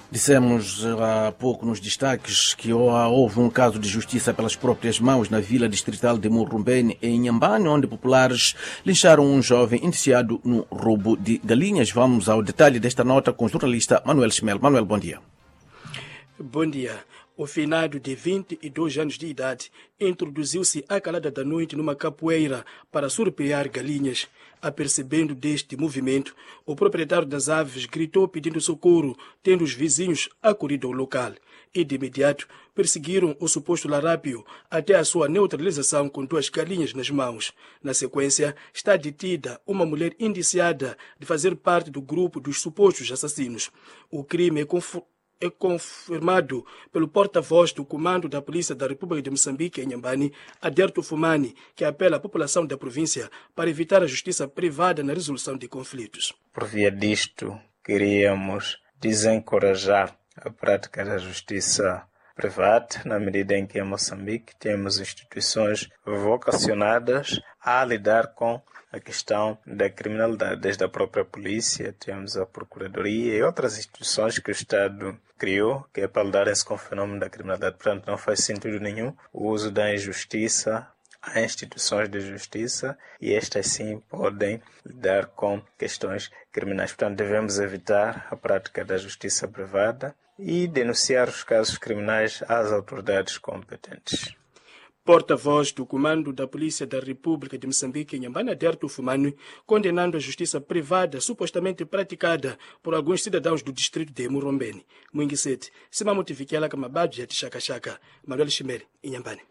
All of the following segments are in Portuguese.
Dissemos há pouco nos destaques que houve um caso de justiça pelas próprias mãos na vila distrital de Murumbene, em Inhambane, onde populares lincharam um jovem indiciado no roubo de galinhas. Vamos ao detalhe desta nota com o jornalista Manuel Schmel. Manuel, bom dia. Bom dia. O finado de 22 anos de idade introduziu-se à calada da noite numa capoeira para surprear galinhas. Apercebendo deste movimento, o proprietário das aves gritou pedindo socorro, tendo os vizinhos acorrido ao local. E de imediato perseguiram o suposto larápio até a sua neutralização com 2 galinhas nas mãos. Na sequência, está detida uma mulher indiciada de fazer parte do grupo dos supostos assassinos. O crime é confirmado pelo porta-voz do Comando da Polícia da República de Moçambique, em Inhambane, Aderto Fumani, que apela à população da província para evitar a justiça privada na resolução de conflitos. Por via disto, queríamos desencorajar a prática da justiça privada, na medida em que em Moçambique temos instituições vocacionadas a lidar com a questão da criminalidade. Desde a própria polícia, temos a Procuradoria e outras instituições que o Estado criou, que é para lidar-se com o fenômeno da criminalidade. Portanto, não faz sentido nenhum o uso da injustiça a instituições de justiça e estas sim podem lidar com questões criminais. Portanto, devemos evitar a prática da justiça privada e denunciar os casos criminais às autoridades competentes. Porta-voz do Comando da Polícia da República de Moçambique, em Inhambane, Aderto Fumani, condenando a justiça privada supostamente praticada por alguns cidadãos do distrito de Murumbene. Mwingisete, Simamotivikela Kamabadja de Chaka, Manuel Chimere, Inhambane.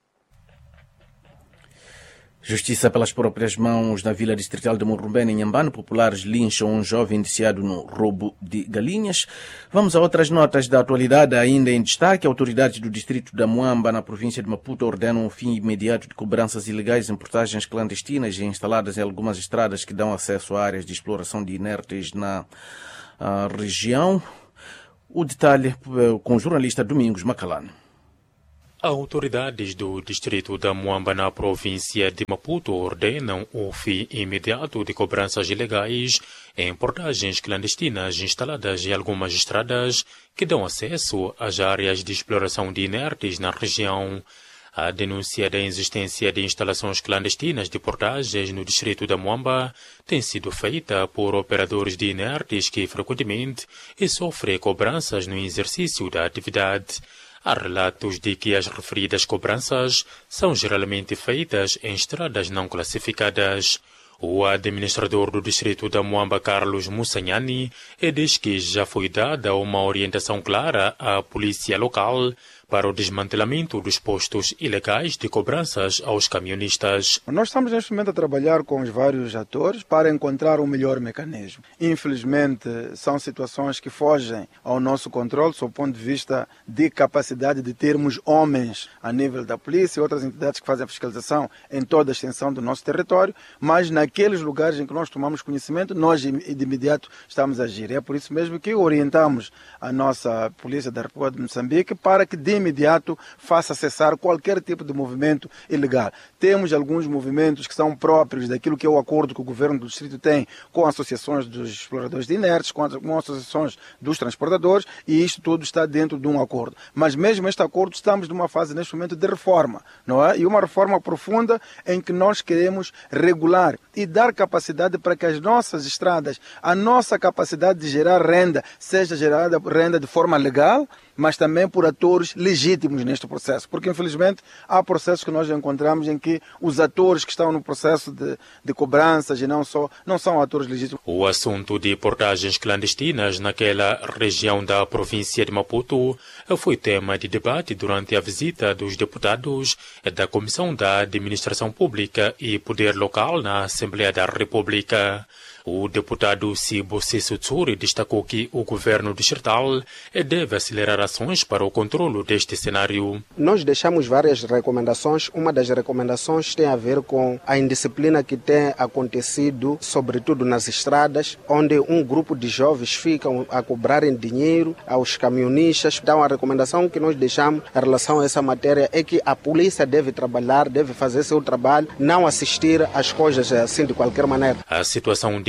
Justiça pelas próprias mãos na vila distrital de Murumbene, em Inhambane, populares lincham um jovem indiciado no roubo de galinhas. Vamos a outras notas da atualidade ainda em destaque. Autoridades do distrito da Muamba, na província de Maputo, ordenam o fim imediato de cobranças ilegais em portagens clandestinas instaladas em algumas estradas que dão acesso a áreas de exploração de inertes na região. O detalhe com o jornalista Domingos Macalane. Autoridades do distrito da Muamba, na província de Maputo, ordenam o fim imediato de cobranças ilegais em portagens clandestinas instaladas em algumas estradas que dão acesso às áreas de exploração de inertes na região. A denúncia da existência de instalações clandestinas de portagens no distrito da Muamba tem sido feita por operadores de inertes que frequentemente sofrem cobranças no exercício da atividade. Há relatos de que as referidas cobranças são geralmente feitas em estradas não classificadas. O administrador do distrito da Muamba, Carlos Mussanhani, diz que já foi dada uma orientação clara à polícia local para o desmantelamento dos postos ilegais de cobranças aos camionistas. Nós estamos neste momento a trabalhar com os vários atores para encontrar um melhor mecanismo. Infelizmente, são situações que fogem ao nosso controle, sob o ponto de vista de capacidade de termos homens a nível da polícia e outras entidades que fazem a fiscalização em toda a extensão do nosso território, mas naqueles lugares em que nós tomamos conhecimento, nós de imediato estamos a agir. É por isso mesmo que orientamos a nossa Polícia da República de Moçambique para que de imediato faça cessar qualquer tipo de movimento ilegal. Temos alguns movimentos que são próprios daquilo que é o acordo que o governo do distrito tem com associações dos exploradores de inertes, com associações dos transportadores, e isto tudo está dentro de um acordo. Mas mesmo este acordo estamos numa fase neste momento de reforma, não é? E uma reforma profunda em que nós queremos regular e dar capacidade para que as nossas estradas, a nossa capacidade de gerar renda, seja gerada renda de forma legal, mas também por atores legítimos neste processo. Porque, infelizmente, há processos que nós encontramos em que os atores que estão no processo de cobranças e não são atores legítimos. O assunto de portagens clandestinas naquela região da província de Maputo foi tema de debate durante a visita dos deputados da Comissão da Administração Pública e Poder Local na Assembleia da República. O deputado Sibo Sessutsuri destacou que o governo distrital deve acelerar ações para o controlo deste cenário. Nós deixamos várias recomendações. Uma das recomendações tem a ver com a indisciplina que tem acontecido, sobretudo nas estradas, onde um grupo de jovens ficam a cobrarem dinheiro aos camionistas. Então, a recomendação que nós deixamos em relação a essa matéria é que a polícia deve trabalhar, deve fazer seu trabalho, não assistir às coisas assim de qualquer maneira. A situação de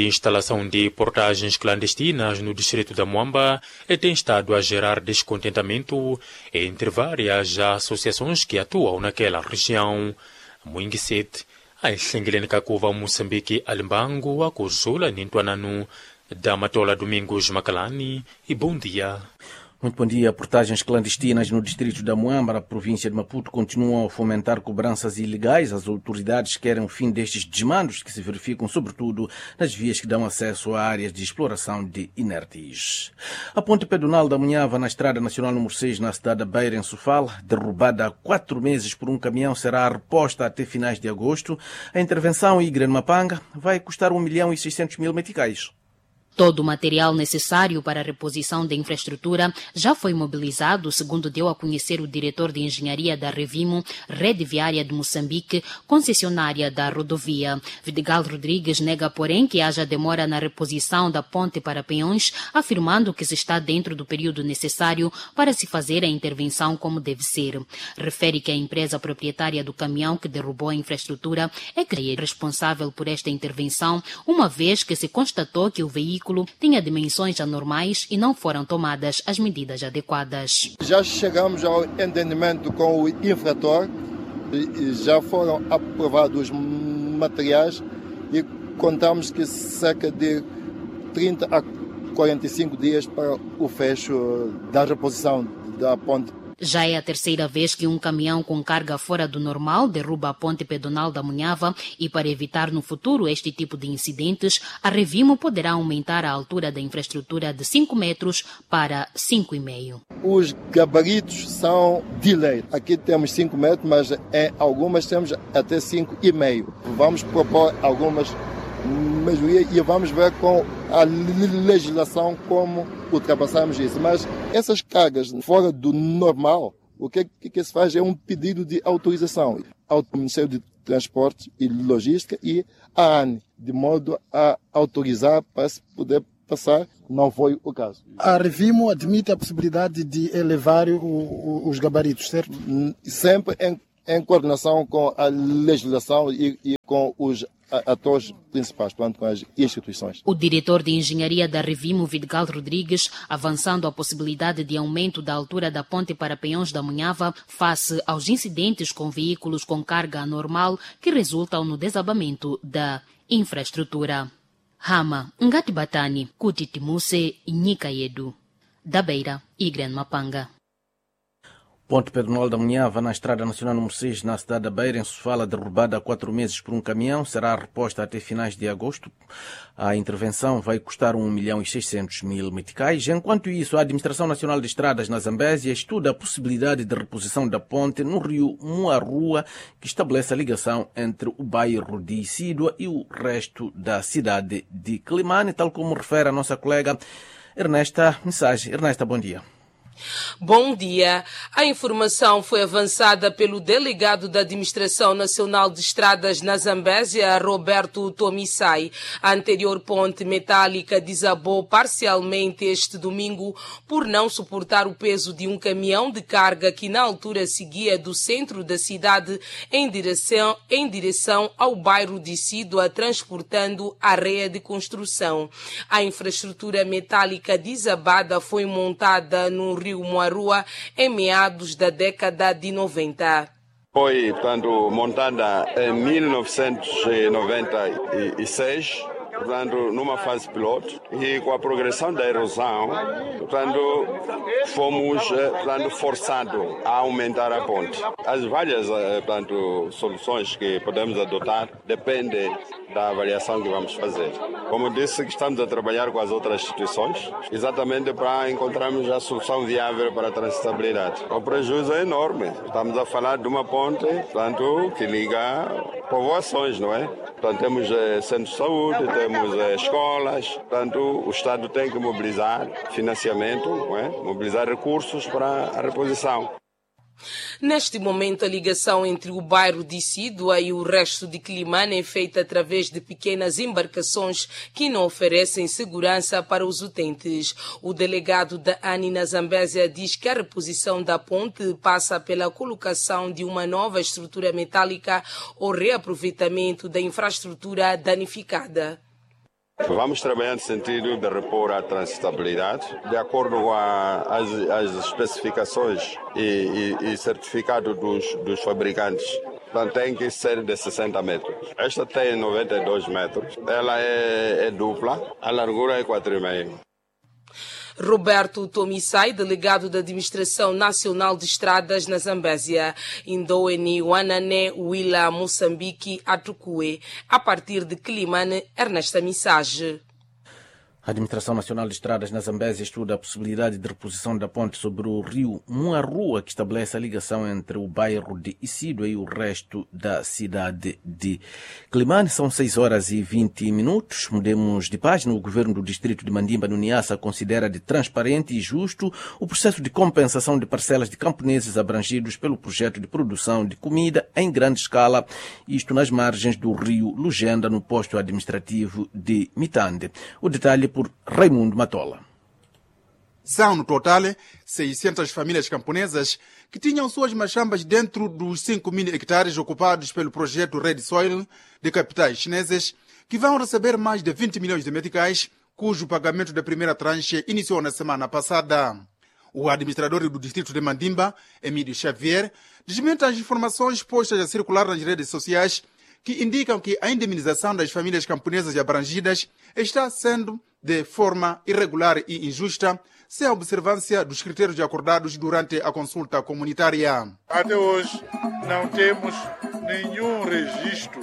instalação de portagens clandestinas no distrito da Muamba tem estado a gerar descontentamento entre várias associações que atuam naquela região. Muingiset, a Xengelene Kakuva Moçambique Alimbango, a Cozula Nintuananu, da Matola Domingos Macalani, e bom dia. Muito bom dia. Portagens clandestinas no distrito da Muamba, na província de Maputo, continuam a fomentar cobranças ilegais. As autoridades querem o fim destes desmandos que se verificam sobretudo nas vias que dão acesso a áreas de exploração de inertes. A ponte pedonal da Munhava, na Estrada Nacional número 6, na cidade da Beira, em Sofala, derrubada há 4 meses por um caminhão, será reposta até finais de agosto. A intervenção Igre Mapanga vai custar 1.600.000 meticais. Todo o material necessário para a reposição da infraestrutura já foi mobilizado, segundo deu a conhecer o diretor de engenharia da Revimo, Rede Viária de Moçambique, concessionária da rodovia. Vidigal Rodrigues nega, porém, que haja demora na reposição da ponte para peões, afirmando que se está dentro do período necessário para se fazer a intervenção como deve ser. Refere que a empresa proprietária do caminhão que derrubou a infraestrutura é que é responsável por esta intervenção, uma vez que se constatou que o veículo tinha dimensões anormais e não foram tomadas as medidas adequadas. Já chegamos ao entendimento com o infrator, já foram aprovados os materiais e contamos que cerca de 30 a 45 dias para o fecho da reposição da ponte. Já é a terceira vez que um caminhão com carga fora do normal derruba a ponte pedonal da Munhava e, para evitar no futuro este tipo de incidentes, a Revimo poderá aumentar a altura da infraestrutura de 5 metros para 5,5. Os gabaritos são de lei. Aqui temos 5 metros, mas em algumas temos até 5,5. Vamos propor algumas melhorias e vamos ver com a legislação como ultrapassamos isso. Mas essas cargas fora do normal, o que se faz é um pedido de autorização ao Ministério de Transporte e Logística e à ANE, de modo a autorizar para se poder passar. Não foi o caso. A Revimo admite a possibilidade de elevar os gabaritos, certo? Sempre em coordenação com a legislação e com os atores principais, portanto, com as instituições. O diretor de engenharia da Revimo, Vidigal Rodrigues, avançando a possibilidade de aumento da altura da ponte para peões da Munhava face aos incidentes com veículos com carga anormal que resultam no desabamento da infraestrutura. Rama, Ngati Batani, Kutitimuse e Nhikaedu. Da Beira, Igren Mapanga. Ponte pedonal da Munhava, na Estrada Nacional número 6, na cidade da Beira, em Sofala, derrubada há 4 meses por um caminhão, será reposta até finais de agosto. A intervenção vai custar 1.600.000 meticais. Enquanto isso, a Administração Nacional de Estradas na Zambésia estuda a possibilidade de reposição da ponte no rio Muarrua, que estabelece a ligação entre o bairro de Isídua e o resto da cidade de Climane, tal como refere a nossa colega Ernesta Mensagem. Ernesta, bom dia. Bom dia. A informação foi avançada pelo delegado da Administração Nacional de Estradas na Zambésia, Roberto Tomissai. A anterior ponte metálica desabou parcialmente este domingo por não suportar o peso de um caminhão de carga que na altura seguia do centro da cidade em direção ao bairro de Isídua, transportando areia de construção. A infraestrutura metálica desabada foi montada no rio Muarrua em meados da década de 90. Foi, portanto, montada em 1996, portanto, numa fase piloto, e com a progressão da erosão, portanto, fomos, portanto, forçados a aumentar a ponte. As várias, portanto, soluções que podemos adotar dependem da avaliação que vamos fazer. Como disse, estamos a trabalhar com as outras instituições, exatamente para encontrarmos a solução viável para a transitabilidade. O prejuízo é enorme. Estamos a falar de uma ponte, portanto, que liga povoações, não é? Portanto, temos centros de saúde, temos escolas, portanto, o Estado tem que mobilizar financiamento, não é? Mobilizar recursos para a reposição. Neste momento, a ligação entre o bairro de Isídua e o resto de Climane é feita através de pequenas embarcações que não oferecem segurança para os utentes. O delegado da ANI na Zambésia diz que a reposição da ponte passa pela colocação de uma nova estrutura metálica ou reaproveitamento da infraestrutura danificada. Vamos trabalhar no sentido de repor a transitabilidade, de acordo com as especificações e certificado dos fabricantes. Então tem que ser de 60 metros. Esta tem 92 metros. Ela é dupla, a largura é 4,5. Roberto Tomissai, delegado da Administração Nacional de Estradas na Zambésia, Indoeni Wanane Wila Moçambique Atukue, a partir de Quilimane, Ernesta Missage. A Administração Nacional de Estradas na Zambésia estuda a possibilidade de reposição da ponte sobre o rio Muarrua, que estabelece a ligação entre o bairro de Isidua e o resto da cidade de Quilimane. São 6h20. Mudemos de página. O governo do distrito de Mandimba, no Niassa, considera de transparente e justo o processo de compensação de parcelas de camponeses abrangidos pelo projeto de produção de comida em grande escala, isto nas margens do rio Lugenda, no posto administrativo de Mitande. O detalhe por Raimundo Matola. São, no total, 600 famílias camponesas que tinham suas machambas dentro dos 5.000 hectares ocupados pelo projeto Red Soil de capitais chineses, que vão receber mais de 20 milhões de meticais, cujo pagamento da primeira tranche iniciou na semana passada. O administrador do distrito de Mandimba, Emílio Xavier, desmente as informações postas a circular nas redes sociais que indicam que a indemnização das famílias camponesas abrangidas está sendo de forma irregular e injusta, sem a observância dos critérios acordados durante a consulta comunitária. Até hoje não temos nenhum registro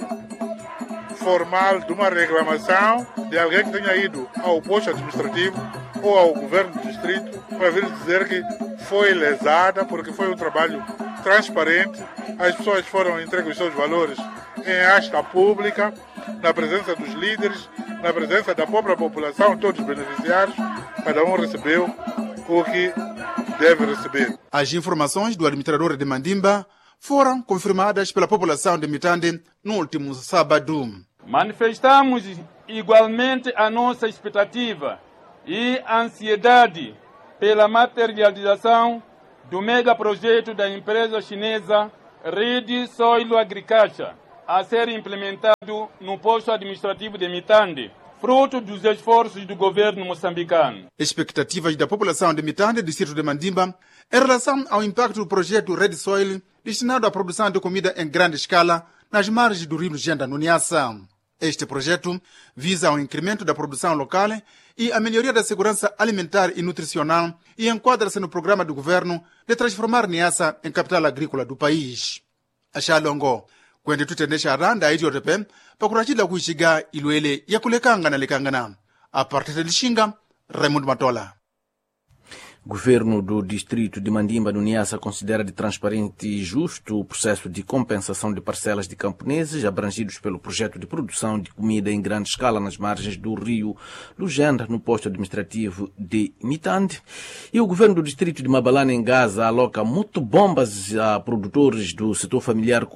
formal de uma reclamação de alguém que tenha ido ao posto administrativo ou ao governo do distrito para vir dizer que foi lesada, porque foi um trabalho transparente, as pessoas foram entregues os seus valores em asta pública, na presença dos líderes, na presença da própria população, todos os beneficiários, cada um recebeu o que deve receber. As informações do administrador de Mandimba foram confirmadas pela população de Mitande no último sábado. Manifestamos igualmente a nossa expectativa e ansiedade pela materialização do megaprojeto da empresa chinesa Red Soil Agriculture, a ser implementado no posto administrativo de Mitande, fruto dos esforços do governo moçambicano. Expectativas da população de Mitande, distrito de Mandimba, em relação ao impacto do projeto Red Soil, destinado à produção de comida em grande escala nas margens do rio Lugenda, no Niassa. Este projeto visa o incremento da produção local e a melhoria da segurança alimentar e nutricional e enquadra-se no programa do governo de transformar Niassa em capital agrícola do país. Axalongo, kwende tutendesha aranda iti otepe pakurachila kuishiga iluele ya kulekanga na lekangana. A partir de Xinga, Raimundo Matola. Governo do distrito de Mandimba, no Niassa, considera de transparente e justo o processo de compensação de parcelas de camponeses abrangidos pelo projeto de produção de comida em grande escala nas margens do rio Lugenda, no posto administrativo de Mitande. E o governo do distrito de Mabalane, em Gaza, aloca motobombas a produtores do setor familiar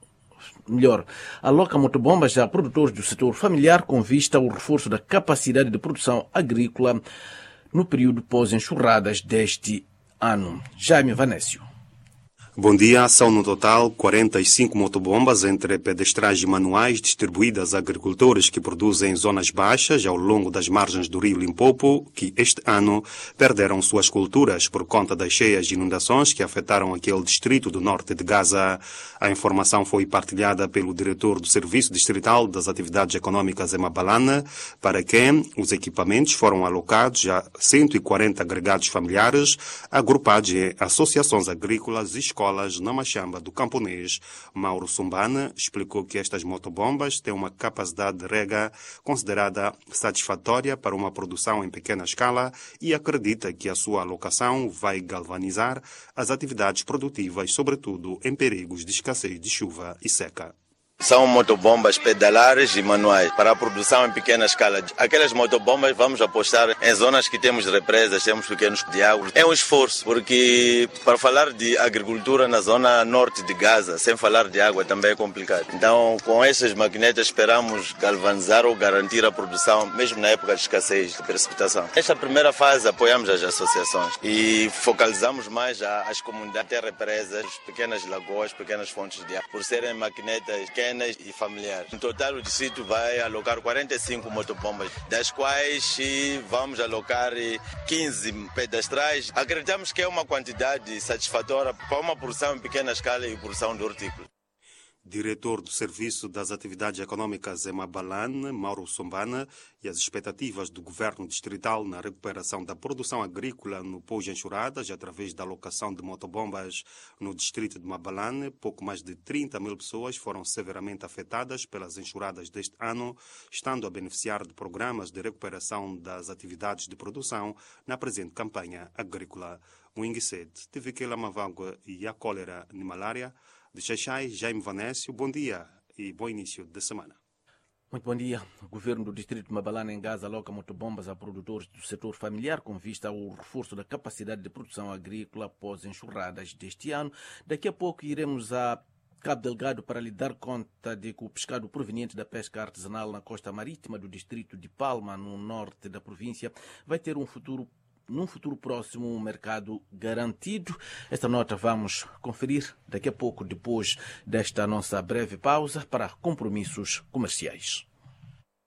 aloca motobombas a produtores do setor familiar com vista ao reforço da capacidade de produção agrícola no período pós-enxurradas deste ano. Jaime Vanécio. Bom dia. São no total 45 motobombas entre pedestrais e manuais distribuídas a agricultores que produzem em zonas baixas ao longo das margens do rio Limpopo, que este ano perderam suas culturas por conta das cheias e inundações que afetaram aquele distrito do norte de Gaza. A informação foi partilhada pelo diretor do Serviço Distrital das Atividades Econômicas em Mabalane, para quem os equipamentos foram alocados a 140 agregados familiares agrupados em associações agrícolas e escolas na Machamba do Camponês. Mauro Sumbana explicou que estas motobombas têm uma capacidade de rega considerada satisfatória para uma produção em pequena escala e acredita que a sua alocação vai galvanizar as atividades produtivas, sobretudo em perigos de escassez de chuva e seca. São motobombas pedalares e manuais para a produção em pequena escala. Aquelas motobombas vamos apostar em zonas que temos represas, temos pequenos diálogos. É um esforço, porque para falar de agricultura na zona norte de Gaza, sem falar de água, também é complicado. Então, com essas maquinetas, esperamos galvanizar ou garantir a produção, mesmo na época de escassez de precipitação. Nesta primeira fase, apoiamos as associações e focalizamos mais as comunidades, represas, pequenas lagoas, pequenas fontes de água. Por serem maquinetas que pequenas e familiares. No total, o distrito vai alocar 45 motobombas, das quais vamos alocar 15 pedestrais. Acreditamos que é uma quantidade satisfatória para uma produção em pequena escala e produção de hortícola. Diretor do Serviço das Atividades Econômicas em Mabalane, Mauro Sombana, e as expectativas do Governo Distrital na recuperação da produção agrícola no pós-enxurradas através da alocação de motobombas no distrito de Mabalane. Pouco mais de 30 mil pessoas foram severamente afetadas pelas enxurradas deste ano, estando a beneficiar de programas de recuperação das atividades de produção na presente campanha agrícola. O Inguised, Tivikela Mavangua e a cólera de malária. De Xaixai, Jaime Vanécio, bom dia e bom início de semana. Muito bom dia. O governo do distrito de Mabalane em Gaza aloca motobombas a produtores do setor familiar com vista ao reforço da capacidade de produção agrícola após enxurradas deste ano. Daqui a pouco iremos a Cabo Delgado para lhe dar conta de que o pescado proveniente da pesca artesanal na costa marítima do distrito de Palma, no norte da província, vai ter num futuro próximo um mercado garantido. Esta nota vamos conferir daqui a pouco, depois desta nossa breve pausa para compromissos comerciais.